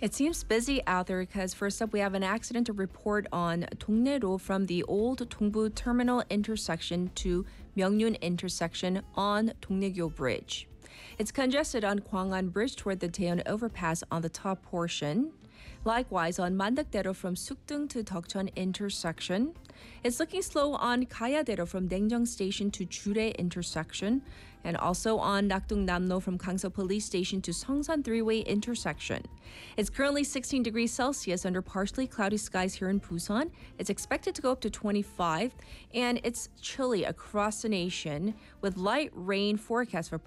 It seems busy out there because first up we have an accident to report on Dongnae-ro from the old Dongbu Terminal intersection to Myeongyun intersection on Dongnae-gyo Bridge. It's congested on Gwangan Bridge toward the Daeyeon overpass on the top portion. Likewise, on Mandakdaedo from Sukdung to Deokcheon intersection. It's looking slow on Gayadaedo from Daenjeong Station to Jure intersection, and also on Nakdong-namno from Gangso Police Station to Seongsan Three-Way intersection. It's currently 16 degrees Celsius under partially cloudy skies here in Busan. It's expected to go up to 25, and it's chilly across the nation with light rain forecast for